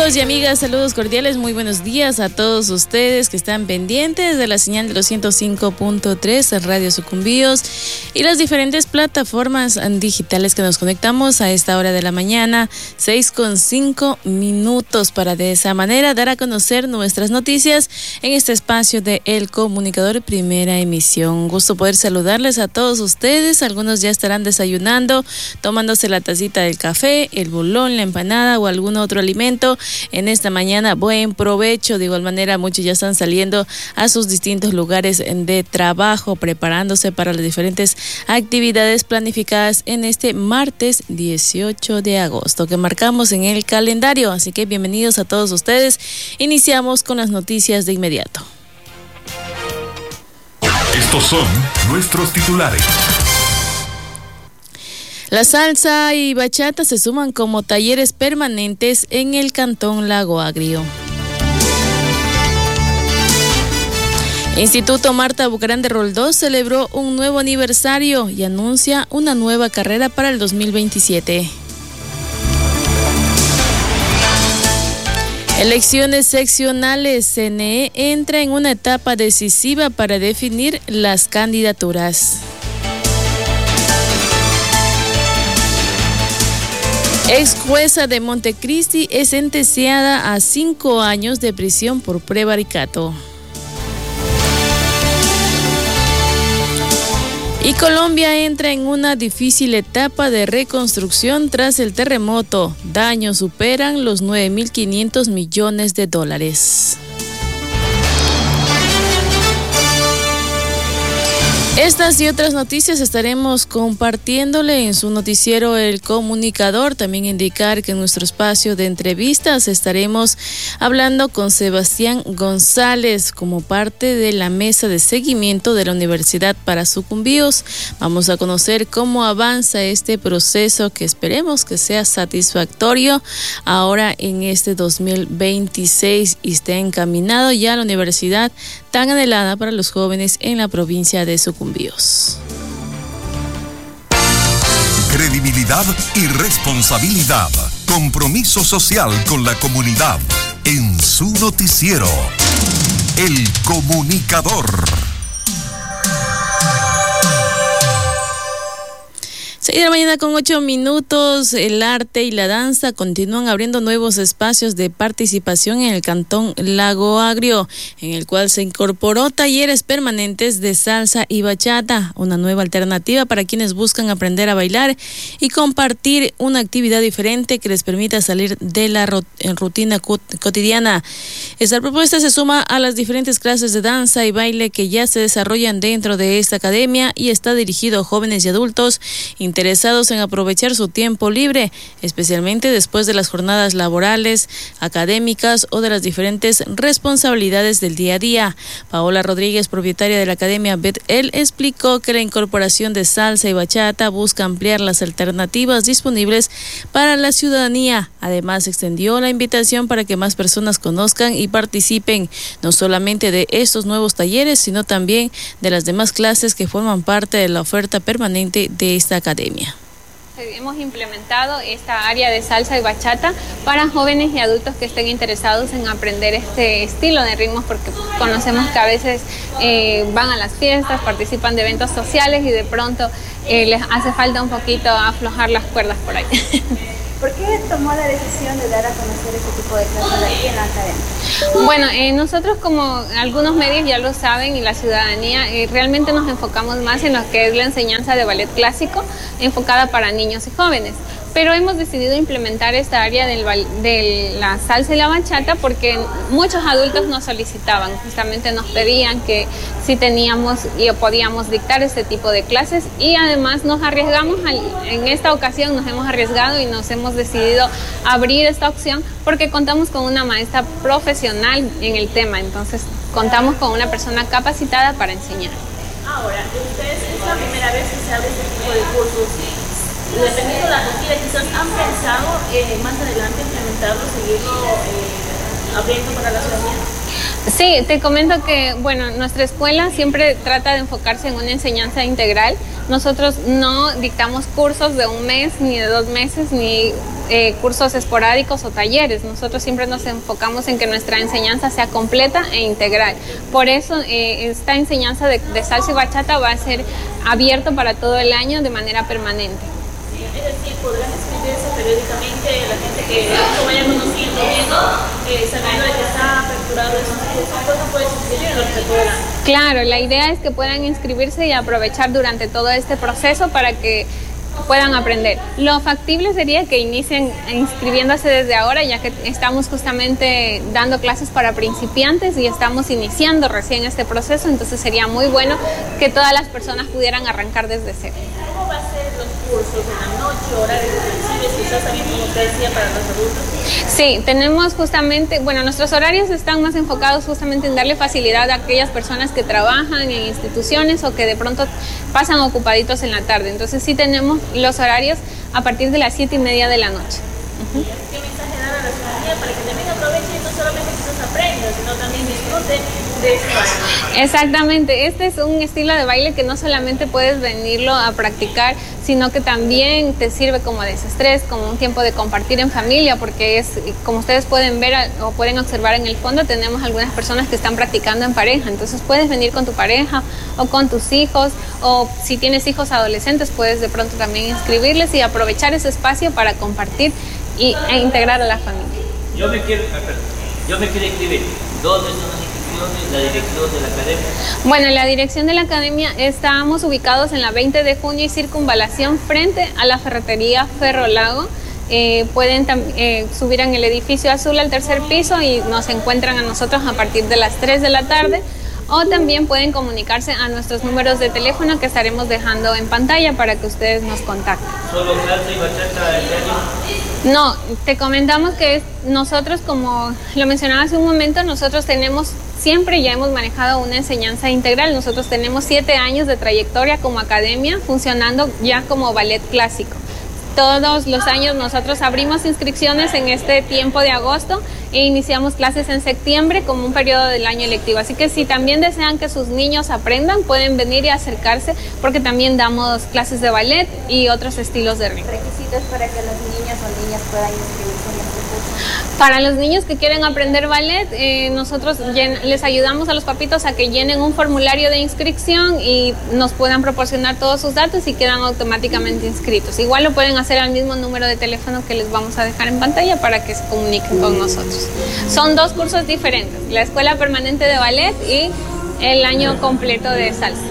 Amigos y amigas, saludos cordiales, muy buenos días a todos ustedes que están pendientes de la señal de los 105.3 en Radio Sucumbíos y las diferentes plataformas digitales que nos conectamos a esta hora de la mañana, 6:05 para de esa manera dar a conocer nuestras noticias en este espacio de El Comunicador, primera emisión. Un gusto poder saludarles a todos ustedes. Algunos ya estarán desayunando, tomándose la tacita del café, el bolón, la empanada o algún otro alimento. En esta mañana, buen provecho. De igual manera, muchos ya están saliendo a sus distintos lugares de trabajo, preparándose para las diferentes actividades planificadas en este martes 18 de agosto que marcamos en el calendario. Así que bienvenidos a todos ustedes. Iniciamos con las noticias de inmediato. Estos son nuestros titulares. La salsa y bachata se suman como talleres permanentes en el Cantón Lago Agrio. Instituto Marta Bucarán de Roldós celebró un nuevo aniversario y anuncia una nueva carrera para el 2027. Elecciones seccionales. CNE entra en una etapa decisiva para definir las candidaturas. Ex jueza de Montecristi es sentenciada a 5 años de prisión por prevaricato. Y Colombia entra en una difícil etapa de reconstrucción tras el terremoto. Daños superan los $9.500 millones. Estas y otras noticias estaremos compartiéndole en su noticiero El Comunicador. También indicar que en nuestro espacio de entrevistas estaremos hablando con Sebastián González como parte de la mesa de seguimiento de la Universidad para Sucumbíos. Vamos a conocer cómo avanza este proceso que esperemos que sea satisfactorio ahora en este 2026 y esté encaminado ya a la universidad tan anhelada para los jóvenes en la provincia de Sucumbíos. Credibilidad y responsabilidad. Compromiso social con la comunidad. En su noticiero, El Comunicador. 6:08 a.m. El arte y la danza continúan abriendo nuevos espacios de participación en el Cantón Lago Agrio, en el cual se incorporó talleres permanentes de salsa y bachata, una nueva alternativa para quienes buscan aprender a bailar y compartir una actividad diferente que les permita salir de la rutina cotidiana. Esta propuesta se suma a las diferentes clases de danza y baile que ya se desarrollan dentro de esta academia y está dirigido a jóvenes y adultos interesados en aprovechar su tiempo libre, especialmente después de las jornadas laborales, académicas o de las diferentes responsabilidades del día a día. Paola Rodríguez, propietaria de la Academia Bet-El, explicó que la incorporación de salsa y bachata busca ampliar las alternativas disponibles para la ciudadanía. Además, extendió la invitación para que más personas conozcan y participen, no solamente de estos nuevos talleres, sino también de las demás clases que forman parte de la oferta permanente de esta academia. Hemos implementado esta área de salsa y bachata para jóvenes y adultos que estén interesados en aprender este estilo de ritmos, porque conocemos que a veces van a las fiestas, participan de eventos sociales y de pronto les hace falta un poquito aflojar las cuerdas por ahí. ¿Por qué tomó la decisión de dar a conocer este tipo de clases aquí en la academia? Bueno, nosotros, como algunos medios ya lo saben y la ciudadanía, realmente nos enfocamos más en lo que es la enseñanza de ballet clásico enfocada para niños y jóvenes. Pero hemos decidido implementar esta área de la salsa y la bachata porque muchos adultos nos solicitaban, justamente nos pedían que si teníamos y podíamos dictar este tipo de clases, y además nos arriesgamos, en esta ocasión nos hemos arriesgado y nos hemos decidido abrir esta opción porque contamos con una maestra profesional en el tema, entonces contamos con una persona capacitada para enseñar. Ahora, ustedes es la primera vez que se abre este tipo de cursos. Dependiendo de la acogida, quizás han pensado más adelante implementarlo, seguirlo abriendo para la ciudadanía. Sí, te comento que, bueno, nuestra escuela siempre trata de enfocarse en una enseñanza integral Nosotros no dictamos cursos de un mes, ni de 2 meses, ni cursos esporádicos o talleres. Nosotros siempre nos enfocamos en que nuestra enseñanza sea completa e integral. Por eso esta enseñanza de salsa y bachata va a ser abierto para todo el año de manera permanente. Es decir, podrán escribirse periódicamente la gente que lo vaya conociendo, viendo, sabiendo de que está aperturado esos cursos, pues no puede inscribir durante todo el año. Claro, la idea es que puedan inscribirse y aprovechar durante todo este proceso para que puedan aprender. Lo factible sería que inicien inscribiéndose desde ahora, ya que estamos justamente dando clases para principiantes y estamos iniciando recién este proceso, entonces sería muy bueno que todas las personas pudieran arrancar desde cero. ¿Cómo va a ser los cursos en la noche, horarios flexibles, quizás también como usted decía para los adultos? Sí, tenemos justamente, nuestros horarios están más enfocados justamente en darle facilidad a aquellas personas que trabajan en instituciones o que de pronto pasan ocupaditos en la tarde. Entonces sí tenemos los horarios a partir de las 7:30 de la noche. ¿Qué mensaje dar a la ciudadanía para que también aprovechen y no solamente quizás aprendan, sino también disfruten de este baile? Exactamente, este es un estilo de baile que no solamente puedes venirlo a practicar, sino que también te sirve como desestrés, como un tiempo de compartir en familia, porque es, como ustedes pueden ver o pueden observar en el fondo, tenemos algunas personas que están practicando en pareja, entonces puedes venir con tu pareja o con tus hijos, o si tienes hijos adolescentes puedes de pronto también inscribirles y aprovechar ese espacio para compartir e integrar a la familia. Yo me quiero inscribir. ¿Dónde son las inscripciones? ¿La dirección de la academia? Bueno, en la dirección de la academia estamos ubicados en la 20 de junio y Circunvalación frente a la ferretería Ferro Lago. Pueden subir en el edificio azul al 3er piso y nos encuentran a nosotros a partir de las 3 de la tarde. O también pueden comunicarse a nuestros números de teléfono que estaremos dejando en pantalla para que ustedes nos contacten. ¿Solo salsa y bachata este año? No, te comentamos que nosotros, como lo mencionaba hace un momento, nosotros siempre ya hemos manejado una enseñanza integral. Nosotros tenemos 7 años de trayectoria como academia funcionando ya como ballet clásico. Todos los años nosotros abrimos inscripciones en este tiempo de agosto e iniciamos clases en septiembre como un periodo del año lectivo. Así que si también desean que sus niños aprendan, pueden venir y acercarse porque también damos clases de ballet y otros estilos de ritmo. ¿Requisitos para que las niñas o niñas puedan inscribirse en este curso? Para los niños que quieren aprender ballet, nosotros les ayudamos a los papitos a que llenen un formulario de inscripción y nos puedan proporcionar todos sus datos y quedan automáticamente inscritos. Igual lo pueden hacer al mismo número de teléfono que les vamos a dejar en pantalla para que se comuniquen con nosotros. Son 2 cursos diferentes, la escuela permanente de ballet y el año completo de salsa.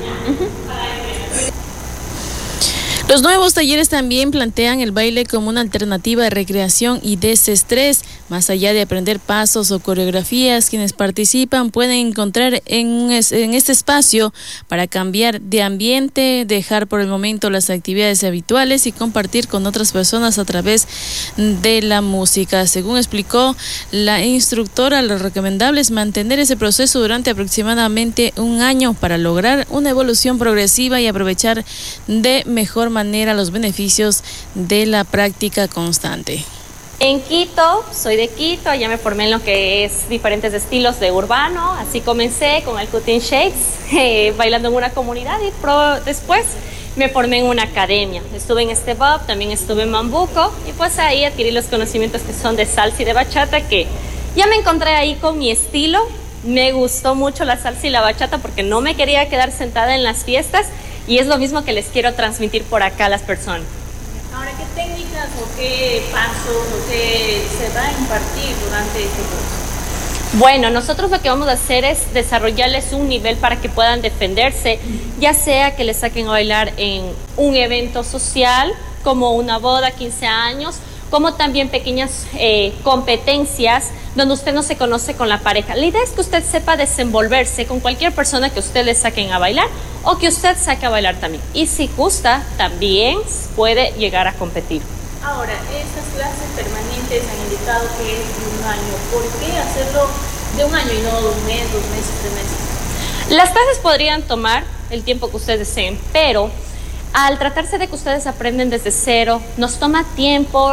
Los nuevos talleres también plantean el baile como una alternativa de recreación y desestrés. Más allá de aprender pasos o coreografías, quienes participan pueden encontrar en este espacio para cambiar de ambiente, dejar por el momento las actividades habituales y compartir con otras personas a través de la música. Según explicó la instructora, lo recomendable es mantener ese proceso durante aproximadamente un año para lograr una evolución progresiva y aprovechar de mejor manera los beneficios de la práctica constante. En Quito, soy de Quito, ya me formé en lo que es diferentes estilos de urbano, así comencé con el cutting shakes, bailando en una comunidad y después me formé en una academia. Estuve en este bob, también estuve en Mambuco y pues ahí adquirí los conocimientos que son de salsa y de bachata, que ya me encontré ahí con mi estilo. Me gustó mucho la salsa y la bachata porque no me quería quedar sentada en las fiestas y es lo mismo que les quiero transmitir por acá a las personas. Ahora, ¿qué técnicas o qué pasos o qué se va a impartir durante este curso? Bueno, nosotros lo que vamos a hacer es desarrollarles un nivel para que puedan defenderse, ya sea que les saquen a bailar en un evento social, como una boda, 15 años, como también pequeñas competencias donde usted no se conoce con la pareja. La idea es que usted sepa desenvolverse con cualquier persona que usted le saquen a bailar o que usted saque a bailar también. Y si gusta, también puede llegar a competir. Ahora, estas clases permanentes han indicado que es de un año. ¿Por qué hacerlo de un año y no de un mes, 2 meses, 3 meses? Las clases podrían tomar el tiempo que ustedes deseen, pero al tratarse de que ustedes aprenden desde cero, nos toma tiempo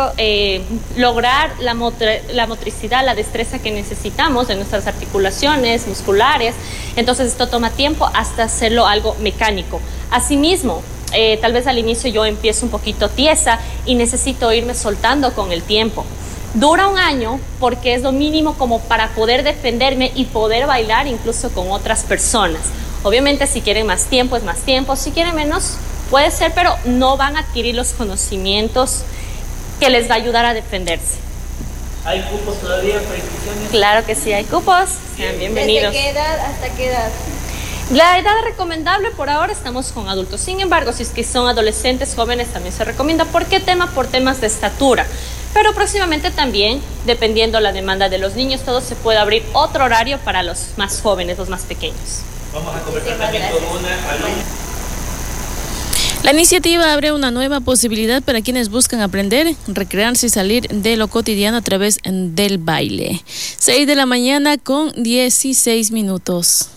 lograr la motricidad, la destreza que necesitamos de nuestras articulaciones musculares. Entonces esto toma tiempo hasta hacerlo algo mecánico. Asimismo, tal vez al inicio yo empiezo un poquito tiesa y necesito irme soltando con el tiempo. Dura un año porque es lo mínimo como para poder defenderme y poder bailar incluso con otras personas. Obviamente si quieren más tiempo es más tiempo, si quieren menos puede ser, pero no van a adquirir los conocimientos que les va a ayudar a defenderse. ¿Hay cupos todavía para inscripciones? Claro que sí, hay cupos. Sean bienvenidos. ¿Desde qué edad hasta qué edad? La edad recomendable por ahora estamos con adultos. Sin embargo, si es que son adolescentes, jóvenes, también se recomienda. ¿Por qué tema? Por temas de estatura. Pero próximamente también, dependiendo la demanda de los niños, todo se puede abrir otro horario para los más jóvenes, los más pequeños. Vamos a conversar también con una alumna. La iniciativa abre una nueva posibilidad para quienes buscan aprender, recrearse y salir de lo cotidiano a través del baile. 6 de la mañana con 16 minutos.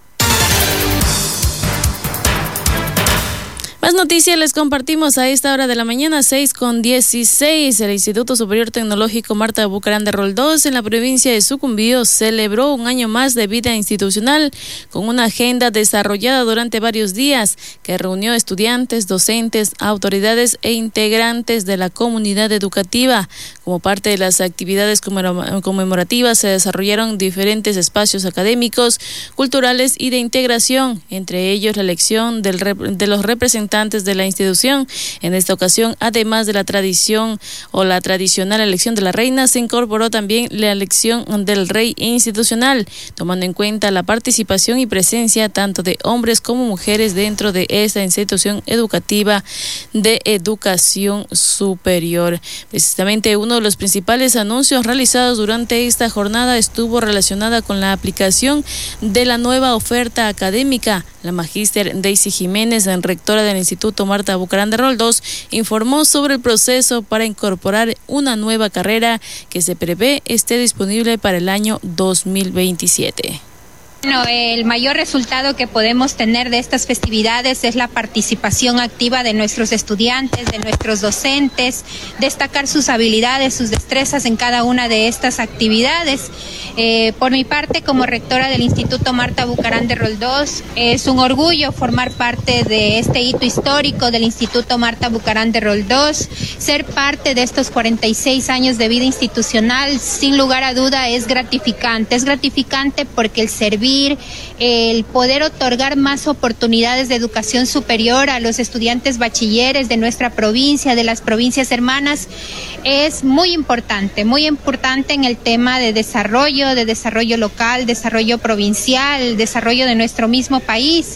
Más noticias les compartimos a esta hora de la mañana, 6:16. El Instituto Superior Tecnológico Marta Bucarán de Roldós en la provincia de Sucumbío celebró un año más de vida institucional con una agenda desarrollada durante varios días que reunió estudiantes, docentes, autoridades e integrantes de la comunidad educativa. Como parte de las actividades conmemorativas se desarrollaron diferentes espacios académicos, culturales y de integración, entre ellos la elección de los representantes de la institución. En esta ocasión, además de la tradición o la tradicional elección de la reina, se incorporó también la elección del rey institucional, tomando en cuenta la participación y presencia tanto de hombres como mujeres dentro de esta institución educativa de educación superior. Precisamente uno de los principales anuncios realizados durante esta jornada estuvo relacionada con la aplicación de la nueva oferta académica. La magíster Daisy Jiménez, rectora del Instituto Marta Bucarán de Roldós, informó sobre el proceso para incorporar una nueva carrera que se prevé esté disponible para el año 2027. Bueno, el mayor resultado que podemos tener de estas festividades es la participación activa de nuestros estudiantes, de nuestros docentes, destacar sus habilidades, sus destrezas en cada una de estas actividades. Por mi parte, como rectora del Instituto Marta Bucarán de Roldós, es un orgullo formar parte de este hito histórico del Instituto Marta Bucarán de Roldós, ser parte de estos 46 años de vida institucional, sin lugar a duda es gratificante porque el servir, el poder otorgar más oportunidades de educación superior a los estudiantes bachilleres de nuestra provincia, de las provincias hermanas, es muy importante en el tema de desarrollo local, desarrollo provincial, desarrollo de nuestro mismo país.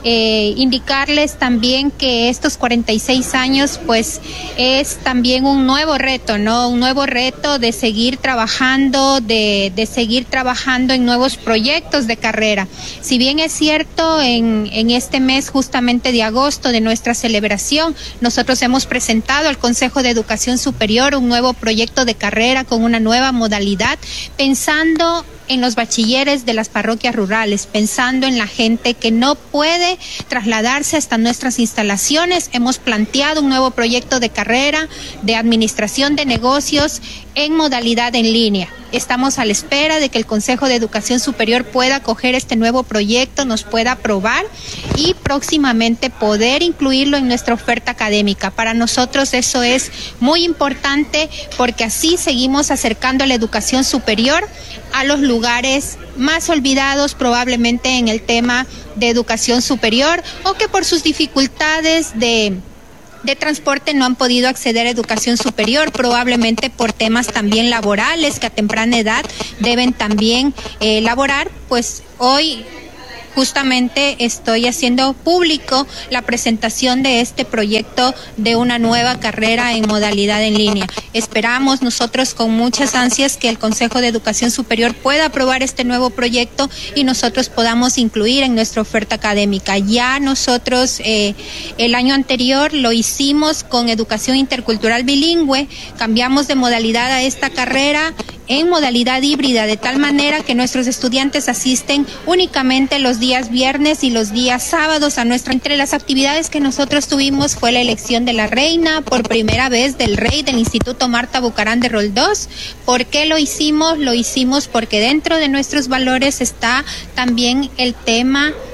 Indicarles también que estos 46 años pues es también un nuevo reto, ¿no? Un nuevo reto de seguir trabajando, de seguir trabajando en nuevos proyectos de carrera. Si bien es cierto, en este mes justamente de agosto de nuestra celebración, nosotros hemos presentado al Consejo de Educación Superior un nuevo proyecto de carrera con una nueva modalidad, pensando en los bachilleres de las parroquias rurales, pensando en la gente que no puede trasladarse hasta nuestras instalaciones. Hemos planteado un nuevo proyecto de carrera de administración de negocios en modalidad en línea. Estamos a la espera de que el Consejo de Educación Superior pueda acoger este nuevo proyecto, nos pueda aprobar y próximamente poder incluirlo en nuestra oferta académica. Para nosotros eso es muy importante porque así seguimos acercando la educación superior a los lugares más olvidados probablemente en el tema de educación superior o que por sus dificultades de transporte no han podido acceder a educación superior, probablemente por temas también laborales que a temprana edad deben también laborar. Pues hoy justamente estoy haciendo público la presentación de este proyecto de una nueva carrera en modalidad en línea. Esperamos nosotros con muchas ansias que el Consejo de Educación Superior pueda aprobar este nuevo proyecto y nosotros podamos incluir en nuestra oferta académica. Ya nosotros el año anterior lo hicimos con educación intercultural bilingüe, cambiamos de modalidad a esta carrera en modalidad híbrida, de tal manera que nuestros estudiantes asisten únicamente los días viernes y los días sábados a nuestra. Entre las actividades que nosotros tuvimos fue la elección de la reina, por primera vez del rey del Instituto Marta Bucarán de Roldós. ¿Por qué lo hicimos? Lo hicimos porque dentro de nuestros valores está también el tema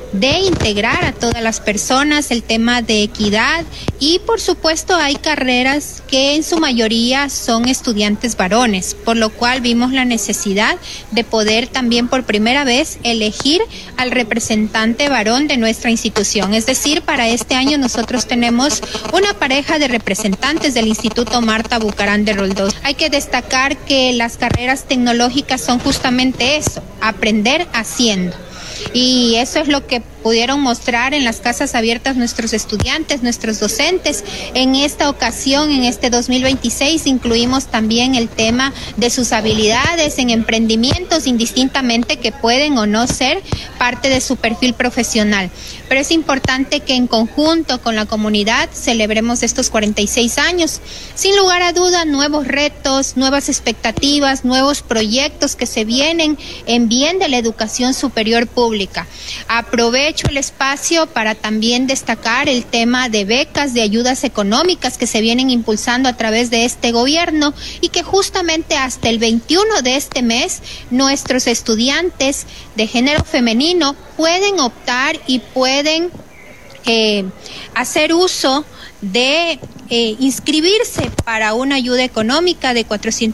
de integrar a todas las personas, el tema de equidad y por supuesto hay carreras que en su mayoría son estudiantes varones, por lo cual vimos la necesidad de poder también por primera vez elegir al representante varón de nuestra institución. Es decir, para este año nosotros tenemos una pareja de representantes del Instituto Marta Bucarán de Roldós. Hay que destacar que las carreras tecnológicas son justamente eso, aprender haciendo. Y eso es lo que pudieron mostrar en las casas abiertas nuestros estudiantes, nuestros docentes. En esta ocasión, en este 2026, incluimos también el tema de sus habilidades en emprendimientos, indistintamente que pueden o no ser parte de su perfil profesional. Pero es importante que en conjunto con la comunidad celebremos estos 46 años. Sin lugar a duda, nuevos retos, nuevas expectativas, nuevos proyectos que se vienen en bien de la educación superior pública. Aprovecho el espacio para también destacar el tema de becas, de ayudas económicas que se vienen impulsando a través de este gobierno y que justamente hasta el 21 de este mes nuestros estudiantes de género femenino pueden optar y pueden hacer uso de inscribirse para una ayuda económica de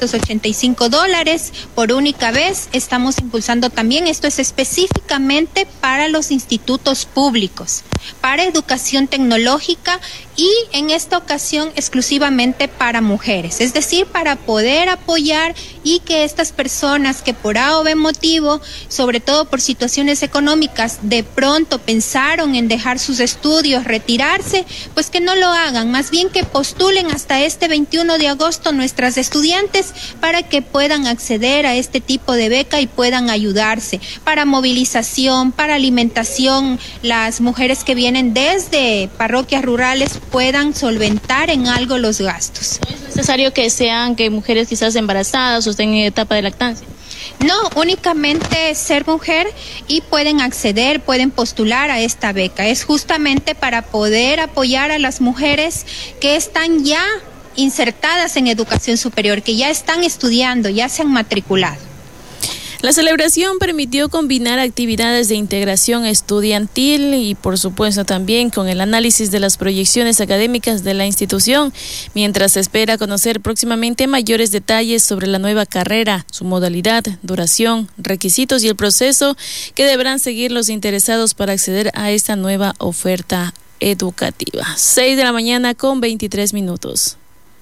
$485 por única vez. Estamos impulsando también, esto es específicamente para los institutos públicos, para educación tecnológica y en esta ocasión exclusivamente para mujeres, es decir, para poder apoyar y que estas personas que por A o B motivo, sobre todo por situaciones económicas, de pronto pensaron en dejar sus estudios, retirarse, pues que no lo hagan, más bien que postulen hasta este 21 de agosto nuestras estudiantes para que puedan acceder a este tipo de beca y puedan ayudarse para movilización, para alimentación, las mujeres que vienen desde parroquias rurales puedan solventar en algo los gastos. ¿No es necesario que sean mujeres quizás embarazadas o estén en etapa de lactancia? No, únicamente ser mujer y pueden acceder, pueden postular a esta beca. Es justamente para poder apoyar a las mujeres que están ya insertadas en educación superior, que ya están estudiando, ya se han matriculado. La celebración permitió combinar actividades de integración estudiantil y por supuesto también con el análisis de las proyecciones académicas de la institución, mientras se espera conocer próximamente mayores detalles sobre la nueva carrera, su modalidad, duración, requisitos y el proceso que deberán seguir los interesados para acceder a esta nueva oferta educativa. 6:23 a.m.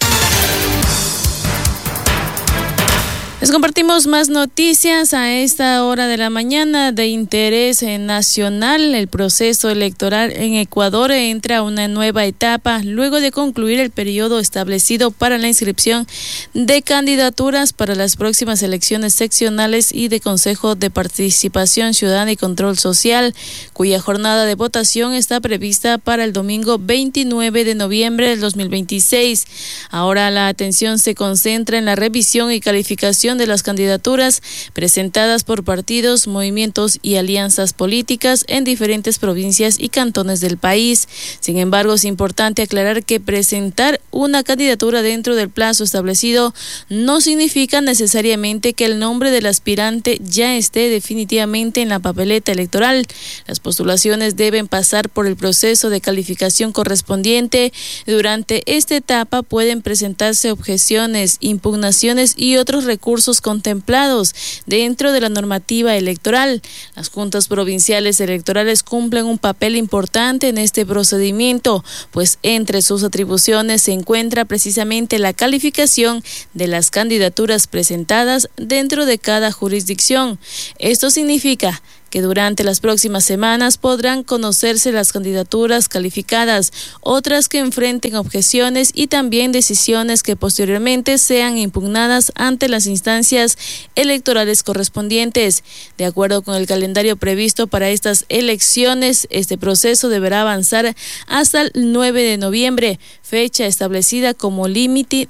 Les compartimos más noticias a esta hora de la mañana de interés nacional. El proceso electoral en Ecuador entra a una nueva etapa luego de concluir el periodo establecido para la inscripción de candidaturas para las próximas elecciones seccionales y de Consejo de Participación Ciudadana y Control Social, cuya jornada de votación está prevista para el domingo 29 de noviembre del 2026. Ahora la atención se concentra en la revisión y calificación de las candidaturas presentadas por partidos, movimientos y alianzas políticas en diferentes provincias y cantones del país. Sin embargo, es importante aclarar que presentar una candidatura dentro del plazo establecido no significa necesariamente que el nombre del aspirante ya esté definitivamente en la papeleta electoral. Las postulaciones deben pasar por el proceso de calificación correspondiente. Durante esta etapa pueden presentarse objeciones, impugnaciones y otros recursos contemplados dentro de la normativa electoral. Las juntas provinciales electorales cumplen un papel importante en este procedimiento, pues entre sus atribuciones se encuentra precisamente la calificación de las candidaturas presentadas dentro de cada jurisdicción. Esto significa que durante las próximas semanas podrán conocerse las candidaturas calificadas, otras que enfrenten objeciones y también decisiones que posteriormente sean impugnadas ante las instancias electorales correspondientes. De acuerdo con el calendario previsto para estas elecciones, este proceso deberá avanzar hasta el 9 de noviembre, fecha establecida como límite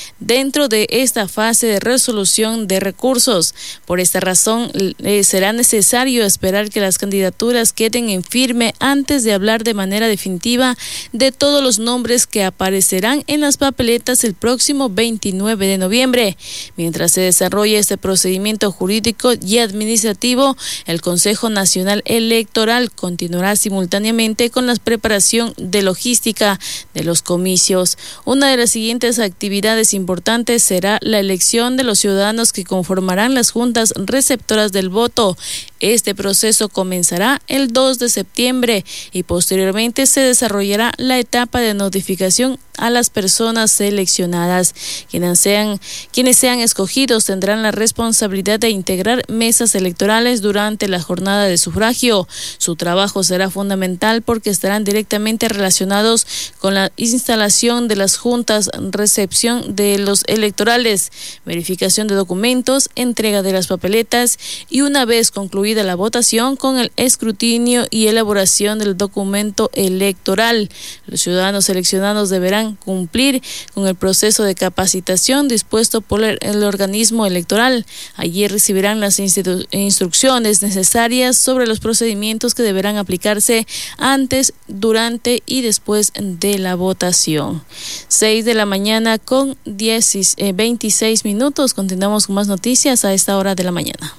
dentro de esta fase de resolución de recursos. Por esta razón, será necesario necesario esperar que las candidaturas queden en firme antes de hablar de manera definitiva de todos los nombres que aparecerán en las papeletas el próximo 29 de noviembre. Mientras se desarrolla este procedimiento jurídico y administrativo, el Consejo Nacional Electoral continuará simultáneamente con la preparación de logística de los comicios. Una de las siguientes actividades importantes será la elección de los ciudadanos que conformarán las juntas receptoras del voto. Este proceso comenzará el 2 de septiembre y posteriormente se desarrollará la etapa de notificación a las personas seleccionadas. Quienes sean escogidos tendrán la responsabilidad de integrar mesas electorales durante la jornada de sufragio. Su trabajo será fundamental porque estarán directamente relacionados con la instalación de las juntas, recepción de los electorales, verificación de documentos, entrega de las papeletas y, una vez concluida la votación, con el escrutinio y elaboración del documento electoral. Los ciudadanos seleccionados deberán cumplir con el proceso de capacitación dispuesto por el organismo electoral. Allí recibirán las instrucciones necesarias sobre los procedimientos que deberán aplicarse antes, durante y después de la votación. 6 de la mañana con 26 minutos. Continuamos con más noticias a esta hora de la mañana.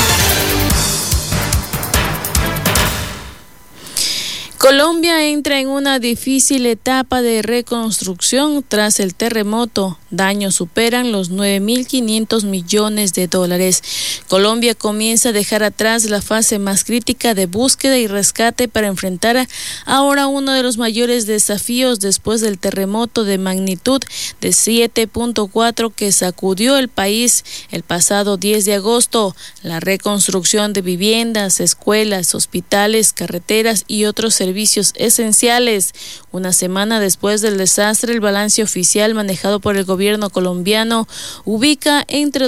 Colombia entra en una difícil etapa de reconstrucción tras el terremoto. Daños superan los 9.500 millones de dólares. Colombia comienza a dejar atrás la fase más crítica de búsqueda y rescate para enfrentar ahora uno de los mayores desafíos después del terremoto de magnitud de 7.4 que sacudió el país el pasado 10 de agosto. La reconstrucción de viviendas, escuelas, hospitales, carreteras y otros servicios esenciales. Una semana después del desastre, el balance oficial manejado por el gobierno colombiano ubica entre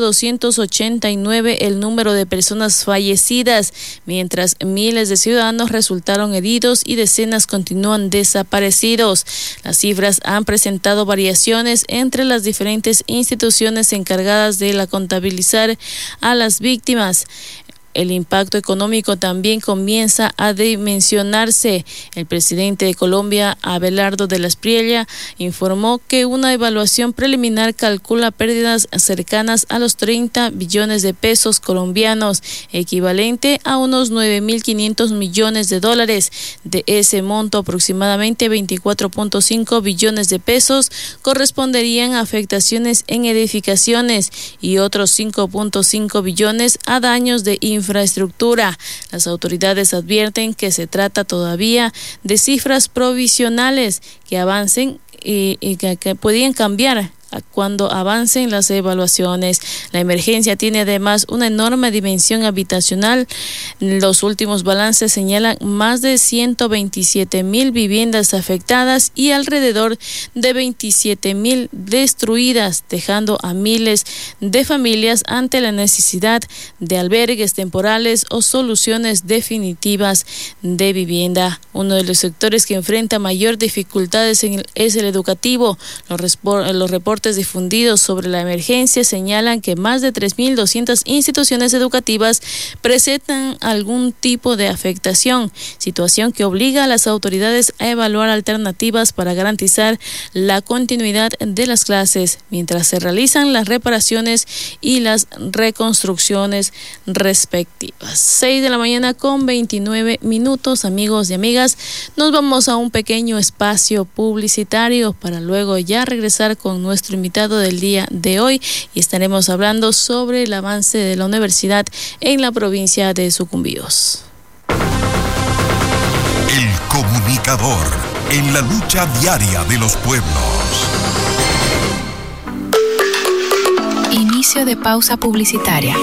289 el número de personas fallecidas, mientras miles de ciudadanos resultaron heridos y decenas continúan desaparecidos. Las cifras han presentado variaciones entre las diferentes instituciones encargadas de contabilizar a las víctimas. El impacto económico también comienza a dimensionarse. El presidente de Colombia, Abelardo de la Espriella, informó que una evaluación preliminar calcula pérdidas cercanas a los 30 billones de pesos colombianos, equivalente a unos 9.500 millones de dólares. De ese monto, aproximadamente 24.5 billones de pesos corresponderían a afectaciones en edificaciones y otros 5.5 billones a daños de infraestructura. Las autoridades advierten que se trata todavía de cifras provisionales que avancen y que podrían cambiar cuando avancen las evaluaciones. La emergencia tiene además una enorme dimensión habitacional. Los últimos balances señalan más de 127.000 viviendas afectadas y alrededor de 27.000 destruidas, dejando a miles de familias ante la necesidad de albergues temporales o soluciones definitivas de vivienda. Uno de los sectores que enfrenta mayor dificultades es el educativo. Los reportes difundidos sobre la emergencia señalan que más de 3.200 instituciones educativas presentan algún tipo de afectación, situación que obliga a las autoridades a evaluar alternativas para garantizar la continuidad de las clases, mientras se realizan las reparaciones y las reconstrucciones respectivas. 6 de la mañana con 29 minutos, amigos y amigas. Nos vamos a un pequeño espacio publicitario para luego ya regresar con nuestro invitado del día de hoy y estaremos hablando sobre el avance de la universidad en la provincia de Sucumbíos. El comunicador en la lucha diaria de los pueblos. Inicio de pausa publicitaria.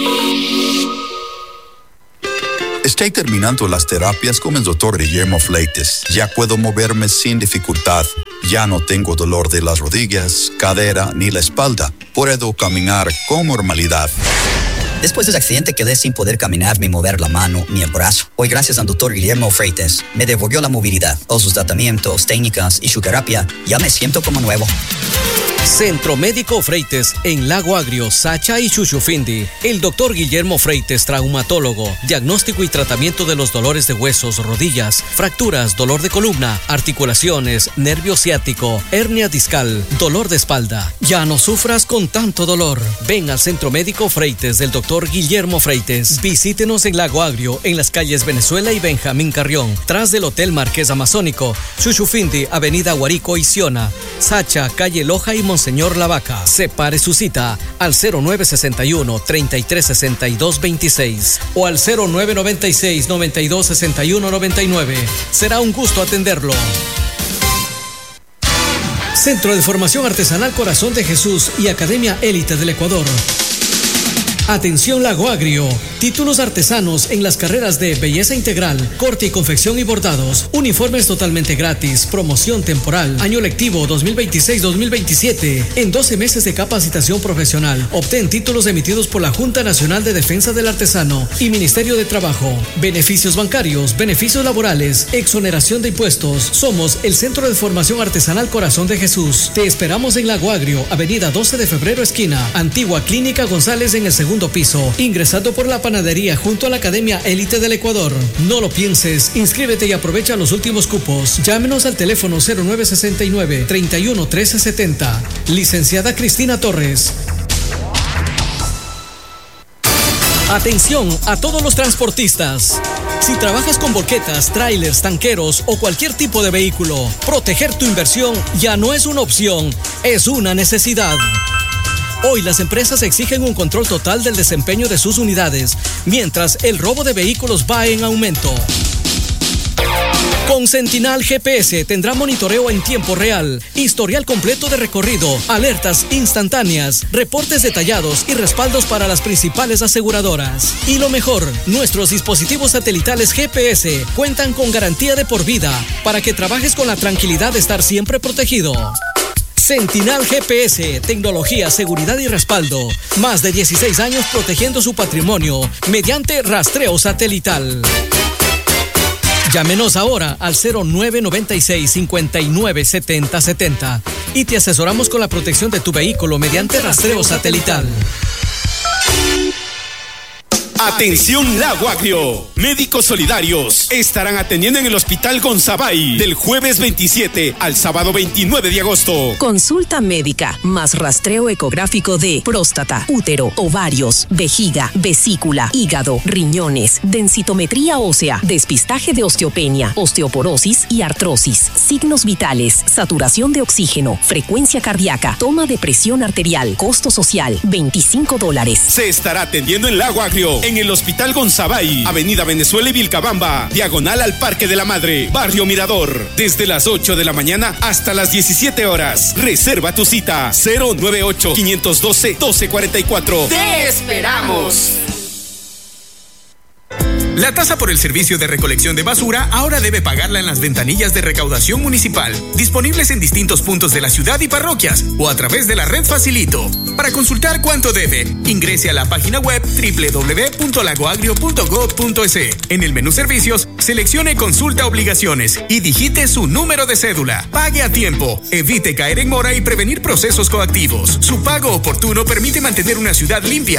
Estoy terminando las terapias con el Dr. Guillermo Fleites. Ya puedo moverme sin dificultad. Ya no tengo dolor de las rodillas, cadera ni la espalda. Puedo caminar con normalidad. Después del accidente quedé sin poder caminar ni mover la mano ni el brazo. Hoy, gracias al Dr. Guillermo Freites, me devolvió la movilidad. Con sus tratamientos, técnicas y su terapia, ya me siento como nuevo. Centro Médico Freites en Lago Agrio, Sacha y Chuchufindi. El doctor Guillermo Freites, traumatólogo, diagnóstico y tratamiento de los dolores de huesos, rodillas, fracturas, dolor de columna, articulaciones, nervio ciático, hernia discal, dolor de espalda. Ya no sufras con tanto dolor. Ven al Centro Médico Freites del doctor Guillermo Freites. Visítenos en Lago Agrio, en las calles Venezuela y Benjamín Carrión, tras del Hotel Marqués Amazónico, Chuchufindi, Avenida Guarico y Siona, Sacha, calle Loja y Monseñor Lavaca. Separe su cita al 0961-336226 o al 0996-926199. Será un gusto atenderlo. Centro de Formación Artesanal Corazón de Jesús y Academia Élite del Ecuador. Atención Lago Agrio, títulos artesanos en las carreras de belleza integral, corte y confección y bordados, uniformes totalmente gratis, promoción temporal, año lectivo 2026-2027, en 12 meses de capacitación profesional. Obtén títulos emitidos por la Junta Nacional de Defensa del Artesano y Ministerio de Trabajo, beneficios bancarios, beneficios laborales, exoneración de impuestos. Somos el Centro de Formación Artesanal Corazón de Jesús. Te esperamos en Lago Agrio, Avenida 12 de Febrero, esquina, Antigua Clínica González en el segundo piso, ingresando por la panadería junto a la Academia Élite del Ecuador. No lo pienses, inscríbete y aprovecha los últimos cupos. Llámenos al teléfono 0969-311370. Licenciada Cristina Torres. Atención a todos los transportistas. Si trabajas con volquetas, trailers, tanqueros o cualquier tipo de vehículo, proteger tu inversión ya no es una opción, es una necesidad. Hoy las empresas exigen un control total del desempeño de sus unidades, mientras el robo de vehículos va en aumento. Con Sentinal GPS tendrá monitoreo en tiempo real, historial completo de recorrido, alertas instantáneas, reportes detallados y respaldos para las principales aseguradoras. Y lo mejor, nuestros dispositivos satelitales GPS cuentan con garantía de por vida para que trabajes con la tranquilidad de estar siempre protegido. Sentinal GPS, tecnología, seguridad y respaldo. Más de 16 años protegiendo su patrimonio mediante rastreo satelital. Llámenos ahora al 0996-597070 y te asesoramos con la protección de tu vehículo mediante rastreo satelital. Atención Lago Agrio, médicos solidarios estarán atendiendo en el Hospital Gonzabay del jueves 27 al sábado 29 de agosto. Consulta médica más rastreo ecográfico de próstata, útero, ovarios, vejiga, vesícula, hígado, riñones, densitometría ósea, despistaje de osteopenia, osteoporosis y artrosis, signos vitales, saturación de oxígeno, frecuencia cardíaca, toma de presión arterial, costo social $25. Se estará atendiendo en Lago Agrio, en el Hospital Gonzabay, Avenida Venezuela y Vilcabamba, diagonal al Parque de la Madre, Barrio Mirador, desde las 8 de la mañana hasta las 17 horas. Reserva tu cita 098-512-1244. ¡Te esperamos! La tasa por el servicio de recolección de basura ahora debe pagarla en las ventanillas de recaudación municipal, disponibles en distintos puntos de la ciudad y parroquias, o a través de la red Facilito. Para consultar cuánto debe, ingrese a la página web www.lagoagrio.gov.es. En el menú Servicios, seleccione Consulta Obligaciones y digite su número de cédula. Pague a tiempo, evite caer en mora y prevenir procesos coactivos. Su pago oportuno permite mantener una ciudad limpia